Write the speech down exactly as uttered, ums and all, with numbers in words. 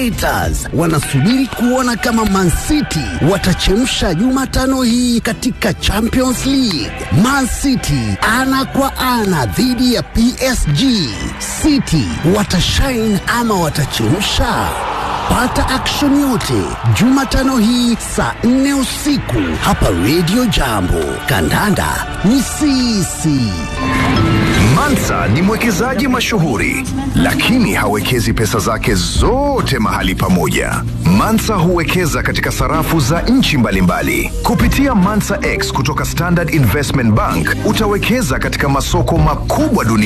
haters wanasubiri kuona kama Man City watachemsha Jumatano hii katika Champions League. Man City ana kwa ana dhidi ya P S G. City watashine ama watachemsha? Pata action yote Jumatano hii saa nne usiku hapa Radio Jambo. Kandanda ni sisi. Mansa ni mwekezaji mashuhuri, lakini hawekezi pesa zake zote mahali pamoja. Mansa huwekeza katika sarafu za nchi mbalimbali. Kupitia Mansa X kutoka Standard Investment Bank, utawekeza katika masoko makubwa duniani.